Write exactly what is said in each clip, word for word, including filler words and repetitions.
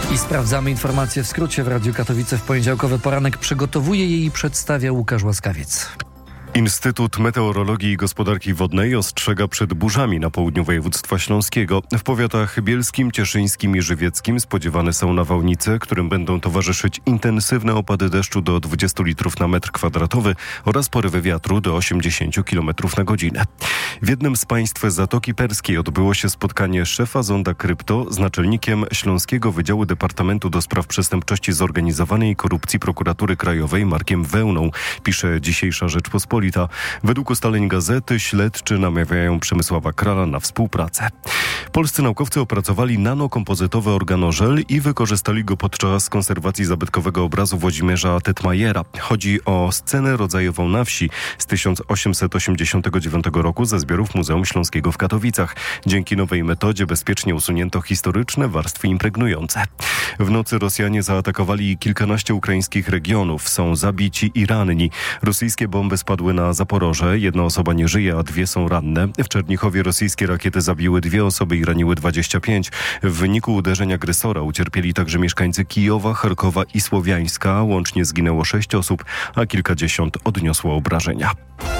I sprawdzamy informacje w skrócie w Radiu Katowice w poniedziałkowy poranek. Przygotowuje je i przedstawia Łukasz Łaskawiec. Instytut Meteorologii i Gospodarki Wodnej ostrzega przed burzami na południu województwa śląskiego. W powiatach bielskim, cieszyńskim i żywieckim spodziewane są nawałnice, którym będą towarzyszyć intensywne opady deszczu do dwudziestu litrów na metr kwadratowy oraz porywy wiatru do osiemdziesięciu kilometrów na godzinę. W jednym z państw Zatoki Perskiej odbyło się spotkanie szefa Zonda Krypto z naczelnikiem Śląskiego Wydziału Departamentu do Spraw Przestępczości Zorganizowanej i Korupcji Prokuratury Krajowej Markiem Wełną, pisze dzisiejsza Rzeczpospolita. Według ustaleń gazety śledczy namawiają Przemysława Krala na współpracę. Polscy naukowcy opracowali nanokompozytowy organożel i wykorzystali go podczas konserwacji zabytkowego obrazu Włodzimierza Tetmajera. Chodzi o scenę rodzajową na wsi z tysiąc osiemset osiemdziesiątego dziewiątego roku ze zbiorów Muzeum Śląskiego w Katowicach. Dzięki nowej metodzie bezpiecznie usunięto historyczne warstwy impregnujące. W nocy Rosjanie zaatakowali kilkanaście ukraińskich regionów. Są zabici i ranni. Rosyjskie bomby spadły na Zaporoże. Jedna osoba nie żyje, a dwie są ranne. W Czernichowie rosyjskie rakiety zabiły dwie osoby i raniły dwadzieścia pięć. W wyniku uderzeń agresora ucierpieli także mieszkańcy Kijowa, Charkowa i Słowiańska. Łącznie zginęło sześć osób, a kilkadziesiąt odniosło obrażenia.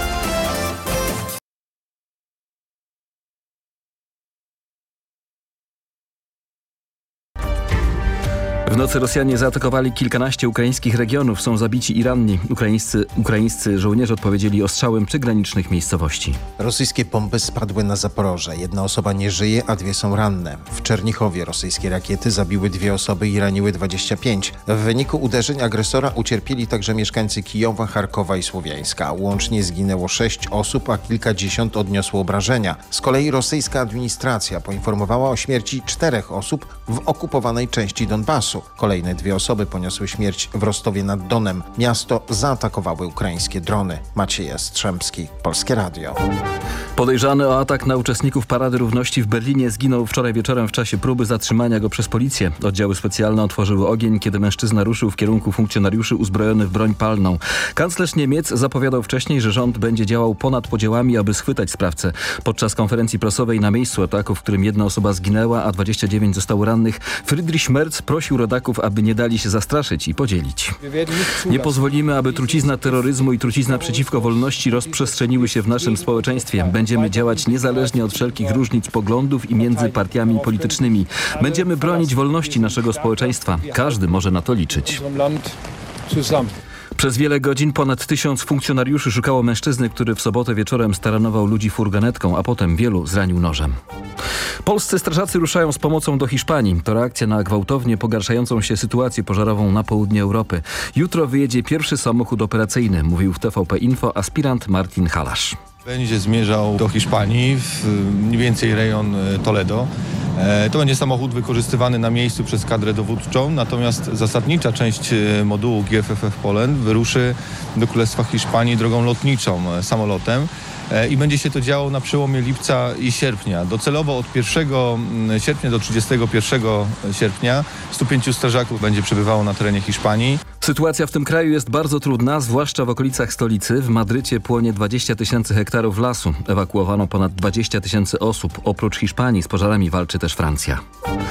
W nocy Rosjanie zaatakowali kilkanaście ukraińskich regionów. Są zabici i ranni. Ukraińscy, ukraińscy żołnierze odpowiedzieli ostrzałem przygranicznych miejscowości. Rosyjskie bomby spadły na Zaporoże. Jedna osoba nie żyje, a dwie są ranne. W Czernichowie rosyjskie rakiety zabiły dwie osoby i raniły dwadzieścia pięć. W wyniku uderzeń agresora ucierpieli także mieszkańcy Kijowa, Charkowa i Słowiańska. Łącznie zginęło sześć osób, a kilkadziesiąt odniosło obrażenia. Z kolei rosyjska administracja poinformowała o śmierci czterech osób w okupowanej części Donbasu. Kolejne dwie osoby poniosły śmierć w Rostowie nad Donem. Miasto zaatakowały ukraińskie drony. Maciej Jastrzębski, Polskie Radio. Podejrzany o atak na uczestników Parady Równości w Berlinie zginął wczoraj wieczorem w czasie próby zatrzymania go przez policję. Oddziały specjalne otworzyły ogień, kiedy mężczyzna ruszył w kierunku funkcjonariuszy uzbrojony w broń palną. Kanclerz Niemiec zapowiadał wcześniej, że rząd będzie działał ponad podziałami, aby schwytać sprawcę. Podczas konferencji prasowej na miejscu ataku, w którym jedna osoba zginęła, a dwadzieścia dziewięć zostało rannych, Friedrich Merz prosił rodaków, aby nie dali się zastraszyć i podzielić. Nie pozwolimy, aby trucizna terroryzmu i trucizna przeciwko wolności rozprzestrzeniły się w naszym społeczeństwie. Będziemy działać niezależnie od wszelkich różnic poglądów i między partiami politycznymi. Będziemy bronić wolności naszego społeczeństwa. Każdy może na to liczyć. Przez wiele godzin ponad tysiąc funkcjonariuszy szukało mężczyzny, który w sobotę wieczorem staranował ludzi furgonetką, a potem wielu zranił nożem. Polscy strażacy ruszają z pomocą do Hiszpanii. To reakcja na gwałtownie pogarszającą się sytuację pożarową na południu Europy. Jutro wyjedzie pierwszy samochód operacyjny, mówił w T V P Info aspirant Martin Halasz. Będzie zmierzał do Hiszpanii, w mniej więcej rejon Toledo. To będzie samochód wykorzystywany na miejscu przez kadrę dowódczą, natomiast zasadnicza część modułu G F F F Poland wyruszy do Królestwa Hiszpanii drogą lotniczą, samolotem. I będzie się to działo na przełomie lipca i sierpnia. Docelowo od pierwszego sierpnia do trzydziestego pierwszego sierpnia stu pięciu strażaków będzie przebywało na terenie Hiszpanii. Sytuacja w tym kraju jest bardzo trudna, zwłaszcza w okolicach stolicy. W Madrycie płonie dwadzieścia tysięcy hektarów lasu. Ewakuowano ponad dwadzieścia tysięcy osób. Oprócz Hiszpanii z pożarami walczy też Francja.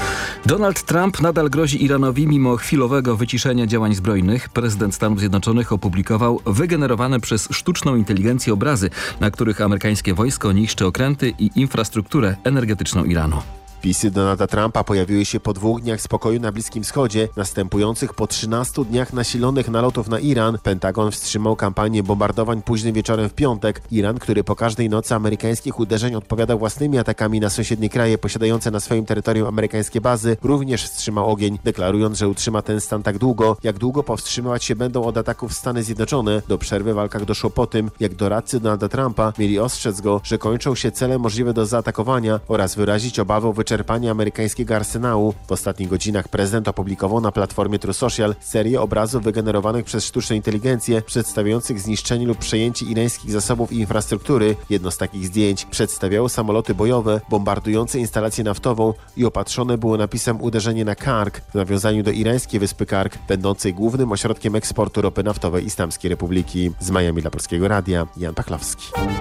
Donald Trump nadal grozi Iranowi mimo chwilowego wyciszenia działań zbrojnych. Prezydent Stanów Zjednoczonych opublikował wygenerowane przez sztuczną inteligencję obrazy, na których amerykańskie wojsko niszczy okręty i infrastrukturę energetyczną Iranu. Wpisy Donalda Trumpa pojawiły się po dwóch dniach spokoju na Bliskim Wschodzie, następujących po trzynastu dniach nasilonych nalotów na Iran. Pentagon wstrzymał kampanię bombardowań późnym wieczorem w piątek. Iran, który po każdej nocy amerykańskich uderzeń odpowiadał własnymi atakami na sąsiednie kraje posiadające na swoim terytorium amerykańskie bazy, również wstrzymał ogień, deklarując, że utrzyma ten stan tak długo, jak długo powstrzymywać się będą od ataków Stany Zjednoczone. Do przerwy w walkach doszło po tym, jak doradcy Donalda Trumpa mieli ostrzec go, że kończą się cele możliwe do zaatakowania oraz wyrazić obawę o wyczerpanie amerykańskiego arsenału. W ostatnich godzinach prezydent opublikował na platformie True Social serię obrazów wygenerowanych przez sztuczną inteligencję, przedstawiających zniszczenie lub przejęcie irańskich zasobów i infrastruktury. Jedno z takich zdjęć przedstawiało samoloty bojowe bombardujące instalację naftową i opatrzone było napisem uderzenie na Kark w nawiązaniu do irańskiej wyspy Kark, będącej głównym ośrodkiem eksportu ropy naftowej Islamskiej Republiki. Z Miami dla Polskiego Radia Jan Pachlowski.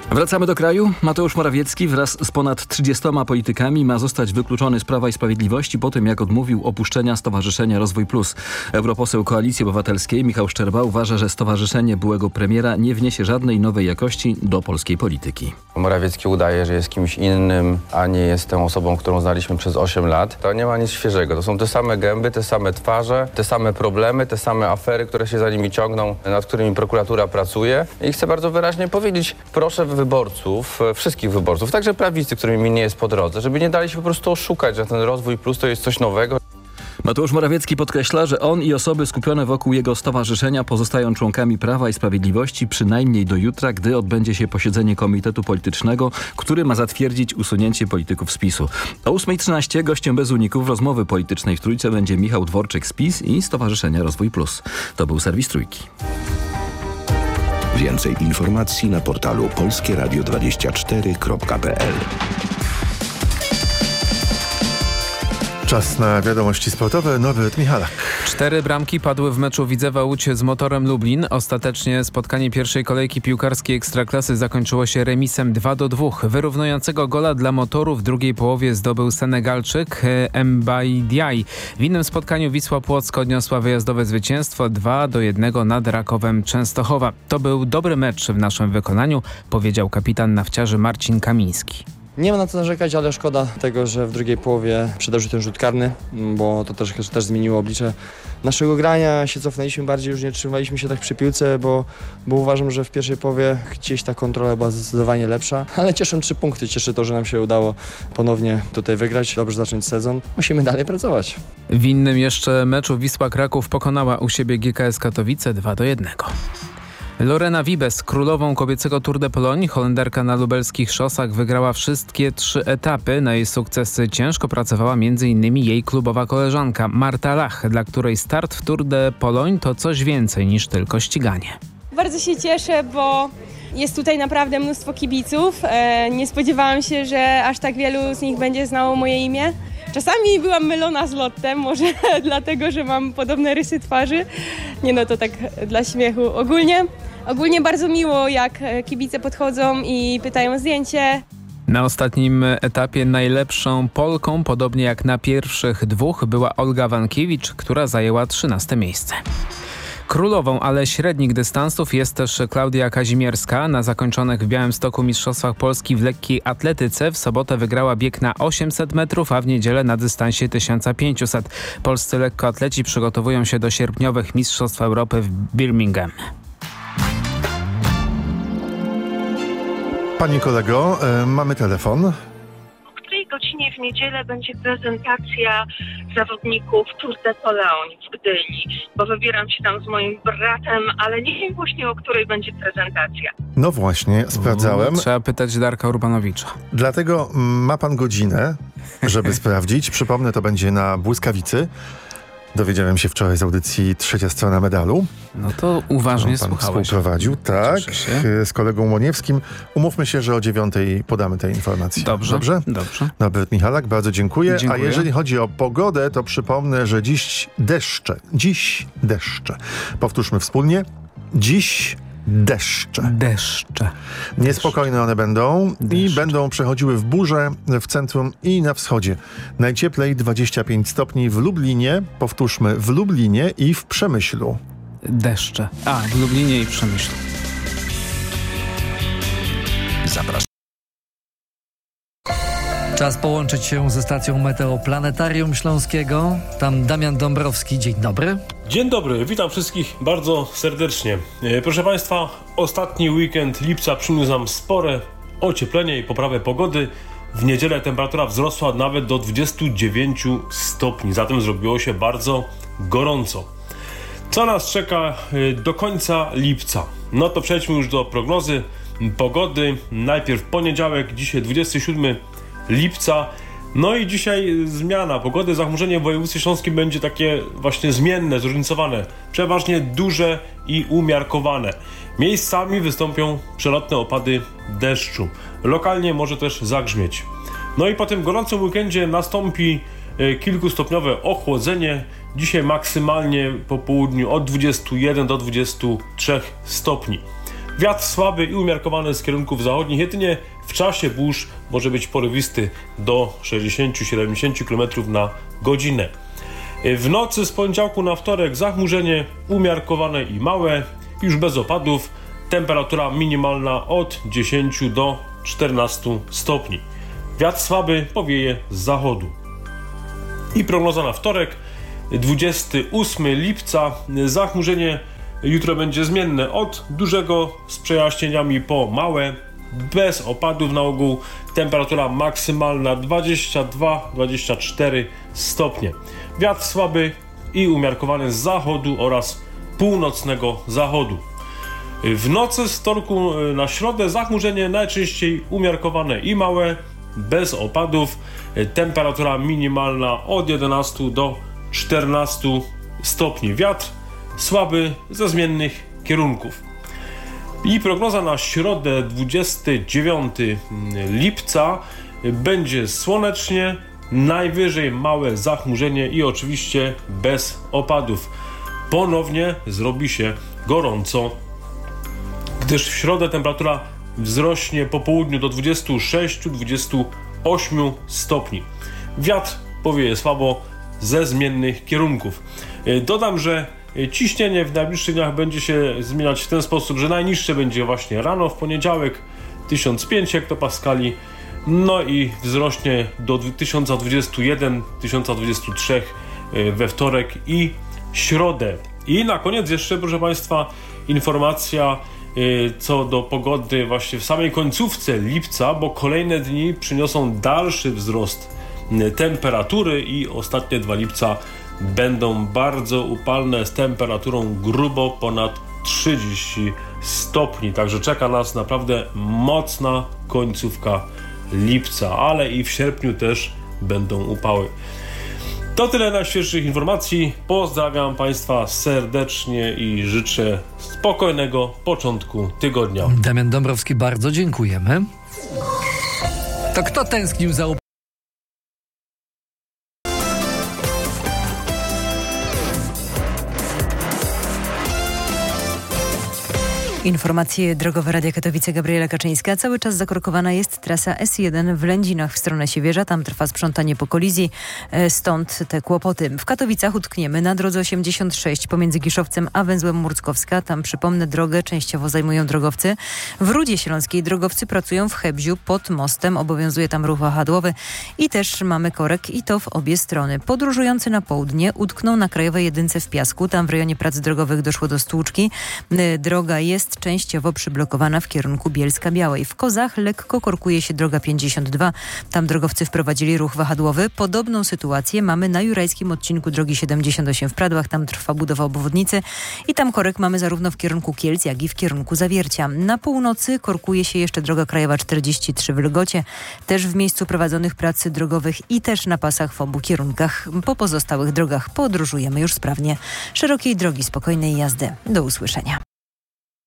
Wracamy do kraju. Mateusz Morawiecki wraz z ponad trzydziestoma politykami ma zostać wykluczony z Prawa i Sprawiedliwości po tym, jak odmówił opuszczenia Stowarzyszenia Rozwój Plus. Europoseł Koalicji Obywatelskiej Michał Szczerba uważa, że stowarzyszenie byłego premiera nie wniesie żadnej nowej jakości do polskiej polityki. Morawiecki udaje, że jest kimś innym, a nie jest tą osobą, którą znaliśmy przez osiem lat. To nie ma nic świeżego. To są te same gęby, te same twarze, te same problemy, te same afery, które się za nimi ciągną, nad którymi prokuratura pracuje. I chcę bardzo wyraźnie powiedzieć, proszę wyborców, wszystkich wyborców, także prawicy, którym mi nie jest po drodze, żeby nie dali się po prostu oszukać, że ten Rozwój Plus to jest coś nowego. Mateusz Morawiecki podkreśla, że on i osoby skupione wokół jego stowarzyszenia pozostają członkami Prawa i Sprawiedliwości przynajmniej do jutra, gdy odbędzie się posiedzenie Komitetu Politycznego, który ma zatwierdzić usunięcie polityków z PiSu. O ósma trzynaście gościem bez uników rozmowy politycznej w Trójce będzie Michał Dworczyk z PiS i Stowarzyszenia Rozwój Plus. To był serwis Trójki. Więcej informacji na portalu polskie radio dwadzieścia cztery kropka p l. Czas na wiadomości sportowe. Norbert Michalak. Cztery bramki padły w meczu Widzewa Łódź z Motorem Lublin. Ostatecznie spotkanie pierwszej kolejki piłkarskiej Ekstraklasy zakończyło się remisem dwa do dwóch. Wyrównującego gola dla Motoru w drugiej połowie zdobył Senegalczyk Mbaye Diaye. W innym spotkaniu Wisła Płock odniosła wyjazdowe zwycięstwo dwa do jednego nad Rakowem Częstochowa. To był dobry mecz w naszym wykonaniu, powiedział kapitan nawciarzy Marcin Kamiński. Nie ma na co narzekać, ale szkoda tego, że w drugiej połowie przydarzył ten rzut karny, bo to też, też zmieniło oblicze naszego grania. Się cofnęliśmy bardziej, już nie trzymaliśmy się tak przy piłce, bo, bo uważam, że w pierwszej połowie gdzieś ta kontrola była zdecydowanie lepsza. Ale cieszą trzy punkty, cieszy to, że nam się udało ponownie tutaj wygrać, dobrze zacząć sezon. Musimy dalej pracować. W innym jeszcze meczu Wisła Kraków pokonała u siebie G K S Katowice dwa do jednego. Lorena Wiebes, królową kobiecego Tour de Pologne, Holenderka na lubelskich szosach wygrała wszystkie trzy etapy. Na jej sukcesy ciężko pracowała między innymi jej klubowa koleżanka Marta Lach, dla której start w Tour de Pologne to coś więcej niż tylko ściganie. Bardzo się cieszę, bo jest tutaj naprawdę mnóstwo kibiców. Nie spodziewałam się, że aż tak wielu z nich będzie znało moje imię. Czasami byłam mylona z Lottem, może dlatego, że mam podobne rysy twarzy. Nie no, to tak dla śmiechu. Ogólnie, ogólnie bardzo miło, jak kibice podchodzą i pytają o zdjęcie. Na ostatnim etapie najlepszą Polką, podobnie jak na pierwszych dwóch, była Olga Wankiewicz, która zajęła trzynaste miejsce. Królową, ale średnich dystansów jest też Klaudia Kazimierska. Na zakończonych w Białymstoku Mistrzostwach Polski w lekkiej atletyce w sobotę wygrała bieg na osiemset metrów, a w niedzielę na dystansie tysiąc pięćset. Polscy lekkoatleci przygotowują się do sierpniowych Mistrzostw Europy w Birmingham. Pani kolego, y, mamy telefon. W której godzinie w niedzielę będzie prezentacja zawodników Tour de Pologne w Gdyni? Bo wybieram się tam z moim bratem, ale nie wiem właśnie, o której będzie prezentacja. No właśnie, sprawdzałem. Trzeba pytać Darka Urbanowicza. Dlatego ma pan godzinę, żeby sprawdzić. Przypomnę, to będzie na Błyskawicy. Dowiedziałem się wczoraj z audycji Trzecia Strona Medalu. No to uważnie pan słuchałeś. współprowadził, tak, z kolegą Łoniewskim. Umówmy się, że o dziewiątej podamy te informacje. Dobrze, dobrze. dobrze. Norbert Michalak, bardzo dziękuję. dziękuję. A jeżeli chodzi o pogodę, to przypomnę, że dziś deszcze. Dziś deszcze. Powtórzmy wspólnie. Dziś deszcze. Deszcze. Niespokojne one będą Deszcze. i będą przechodziły w burzę w centrum i na wschodzie. Najcieplej dwadzieścia pięć stopni w Lublinie, powtórzmy, w Lublinie i w Przemyślu. Deszcze. A, w Lublinie i w Przemyślu. Zapraszam. Czas połączyć się ze stacją Meteoplanetarium Śląskiego. Tam Damian Dąbrowski. Dzień dobry. Dzień dobry, witam wszystkich bardzo serdecznie. Proszę Państwa, ostatni weekend lipca przyniósł nam spore ocieplenie i poprawę pogody. W niedzielę temperatura wzrosła nawet do dwudziestu dziewięciu stopni, zatem zrobiło się bardzo gorąco. Co nas czeka do końca lipca? No to przejdźmy już do prognozy pogody. Najpierw poniedziałek, dzisiaj dwudziestego siódmego lipca. No i dzisiaj zmiana pogody. Zachmurzenie w województwie śląskim będzie takie właśnie zmienne, zróżnicowane. Przeważnie duże i umiarkowane. Miejscami wystąpią przelotne opady deszczu. Lokalnie może też zagrzmieć. No i po tym gorącym weekendzie nastąpi kilkustopniowe ochłodzenie. Dzisiaj maksymalnie po południu od dwudziestu jeden do dwudziestu trzech stopni. Wiatr słaby i umiarkowany z kierunków zachodnich, jedynie w czasie burz może być porywisty do sześćdziesiąt do siedemdziesięciu kilometrów na godzinę. W nocy z poniedziałku na wtorek zachmurzenie umiarkowane i małe, już bez opadów, temperatura minimalna od dziesięciu do czternastu stopni. Wiatr słaby powieje z zachodu. I prognoza na wtorek, dwudziestego ósmego lipca, zachmurzenie jutro będzie zmienne od dużego z przejaśnieniami po małe, bez opadów na ogół, temperatura maksymalna dwadzieścia dwa do dwudziestu czterech stopni. Wiatr słaby i umiarkowany z zachodu oraz północnego zachodu. W nocy z wtorku na środę zachmurzenie najczęściej umiarkowane i małe, bez opadów, temperatura minimalna od jedenastu do czternastu stopni. Wiatr słaby ze zmiennych kierunków. I prognoza na środę dwudziestego dziewiątego lipca będzie słonecznie, najwyżej małe zachmurzenie i oczywiście bez opadów. Ponownie zrobi się gorąco, gdyż w środę temperatura wzrośnie po południu do dwudziestu sześciu do dwudziestu ośmiu stopni. Wiatr powieje słabo ze zmiennych kierunków. Dodam, że ciśnienie w najbliższych dniach będzie się zmieniać w ten sposób, że najniższe będzie właśnie rano w poniedziałek tysiąc pięć hektopaskali, no i wzrośnie do tysiąc dwadzieścia jeden do tysiąca dwudziestu trzech we wtorek i środę. I na koniec jeszcze, proszę Państwa, informacja co do pogody właśnie w samej końcówce lipca, bo kolejne dni przyniosą dalszy wzrost temperatury i ostatnie dwa lipca będą bardzo upalne z temperaturą grubo ponad trzydzieści stopni. Także czeka nas naprawdę mocna końcówka lipca, ale i w sierpniu też będą upały. To tyle najświeższych informacji. Pozdrawiam Państwa serdecznie i życzę spokojnego początku tygodnia. Damian Dąbrowski, bardzo dziękujemy. To kto tęsknił za Informacje drogowe Radia Katowice, Gabriela Kaczyńska. Cały czas zakorkowana jest trasa S jeden w Lędzinach w stronę Siewierza. Tam trwa sprzątanie po kolizji, stąd te kłopoty. W Katowicach utkniemy na drodze osiemdziesiąt sześć pomiędzy Giszowcem a węzłem Murckowska. Tam, przypomnę, drogę częściowo zajmują drogowcy. W Rudzie Śląskiej drogowcy pracują w Hebziu pod mostem. Obowiązuje tam ruch wahadłowy i też mamy korek i to w obie strony. Podróżujący na południe utkną na Krajowej Jedynce w Piasku. Tam w rejonie prac drogowych doszło do stłuczki. Droga jest częściowo przyblokowana w kierunku Bielska-Białej. W Kozach lekko korkuje się droga pięćdziesiąt dwa. Tam drogowcy wprowadzili ruch wahadłowy. Podobną sytuację mamy na jurajskim odcinku drogi siedemdziesiąt osiem w Pradłach. Tam trwa budowa obwodnicy i tam korek mamy zarówno w kierunku Kielc, jak i w kierunku Zawiercia. Na północy korkuje się jeszcze droga krajowa czterdzieści trzy w Lgocie. Też w miejscu prowadzonych prac drogowych i też na pasach w obu kierunkach. Po pozostałych drogach podróżujemy już sprawnie. Szerokiej drogi, spokojnej jazdy. Do usłyszenia.